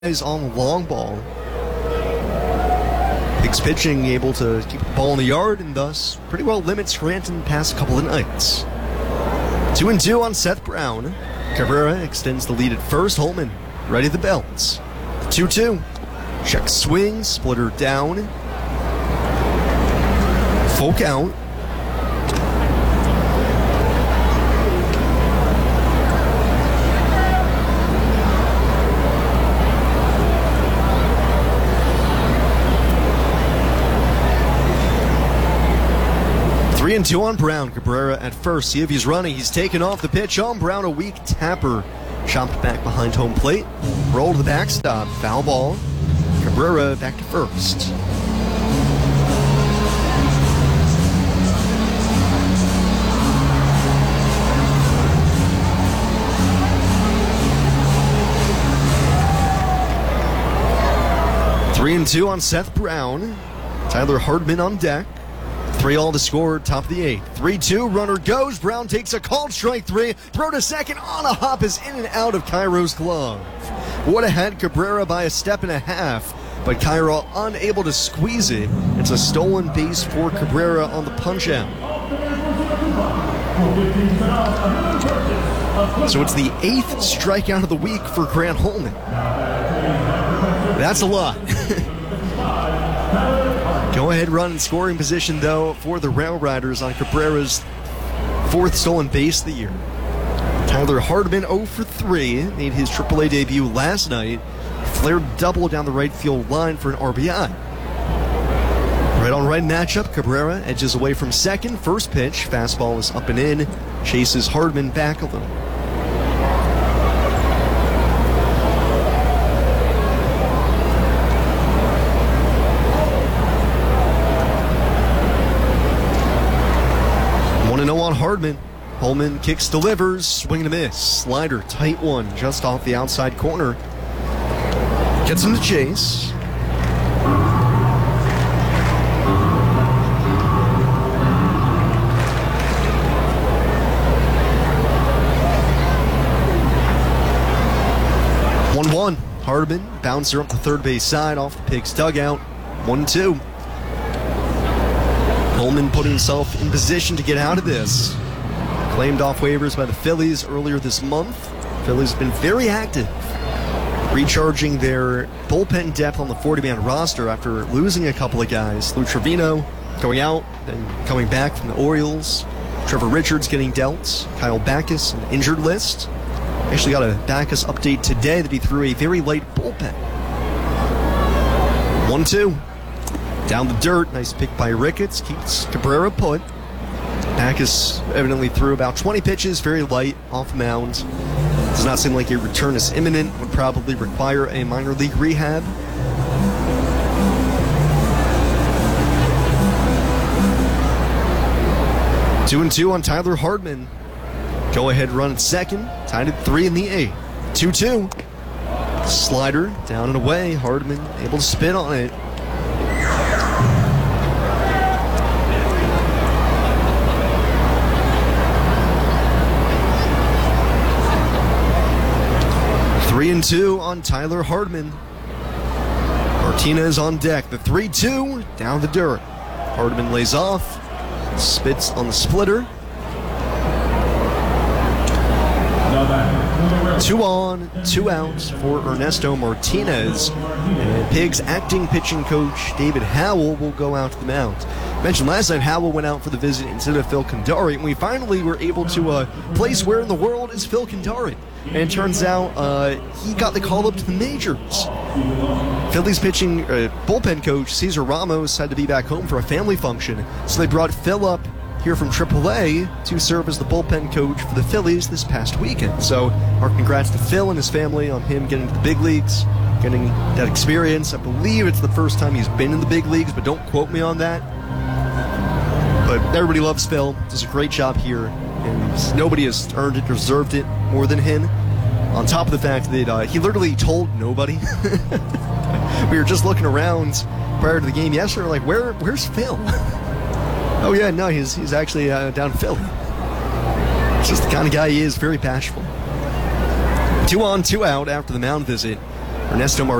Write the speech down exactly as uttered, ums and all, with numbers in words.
Is on the long ball. Pigs pitching able to keep the ball in the yard and thus pretty well limit Scranton past a couple of nights. Two and two on Seth Brown. Cabrera extends the lead at first. Holman ready the belts. two two. Check swing, splitter down. Full count. Three and two on Brown. Cabrera at first. See if he's running. He's taken off the pitch on Brown. A weak tapper. Chopped back behind home plate. Roll to the backstop. Foul ball. Cabrera back to first. Three and two on Seth Brown. Tyler Hardman on deck. three all to score, top of the eighth. three two, runner goes. Brown takes a called strike three. Throw to second on a hop is in and out of Cairo's glove. Would have had Cabrera by a step and a half, but Cairo unable to squeeze it. It's a stolen base for Cabrera on the punch out. So it's the eighth strikeout of the week for Grant Holman. That's a lot. Go-ahead run in scoring position, though, for the Rail Riders on Cabrera's fourth stolen base of the year. Tyler Hardman oh for three, made his triple A debut last night. Flared double down the right field line for an R B I. Right on right matchup, Cabrera edges away from second. First pitch, fastball is up and in. Chases Hardman back a little. one and oh on Hardman. Holman kicks, delivers, swing and a miss. Slider, tight one, just off the outside corner. Gets him to chase. one one. Hardman, bouncer up the third base side off the Pigs dugout. one two. Holman putting himself in position to get out of this. Claimed off waivers by the Phillies earlier this month. Phillies have been very active, recharging their bullpen depth on the forty-man roster after losing a couple of guys. Lou Trevino going out, then coming back from the Orioles. Trevor Richards getting dealt. Kyle Backus, an injured list. Actually got a Backus update today that he threw a very light bullpen. one two. Down the dirt. Nice pick by Ricketts. Keeps Cabrera put. Backus evidently threw about twenty pitches, very light, off mound. Does not seem like a return is imminent. Would probably require a minor league rehab. Two and two on Tyler Hardman. Go ahead run at second. Tied at three in the eighth. two two. Slider down and away. Hardman able to spin on it. Three and two on Tyler Hardman. Martinez on deck. The three two down the dirt. Hardman lays off. Spits on the splitter. Two on, two outs for Ernesto Martinez. And Pigs acting pitching coach David Howell will go out to the mound. I mentioned last night Howell went out for the visit instead of Phil Condari, and we finally were able to uh, place where in the world is Phil Condari. And it turns out uh, he got the call up to the majors. Phillies pitching uh, bullpen coach Cesar Ramos had to be back home for a family function, so they brought Phil up here from triple A to serve as the bullpen coach for the Phillies this past weekend. So our congrats to Phil and his family on him getting to the big leagues, getting that experience. I believe it's the first time he's been in the big leagues, but don't quote me on that. But everybody loves Phil. Does a great job here, and nobody has earned it, deserved it more than him. On top of the fact that uh, he literally told nobody. We were just looking around prior to the game yesterday, like, where, where's Phil? Oh yeah, no, he's he's actually uh, down in Philly. It's just the kind of guy he is, very bashful. Two on, two out after the mound visit. Ernesto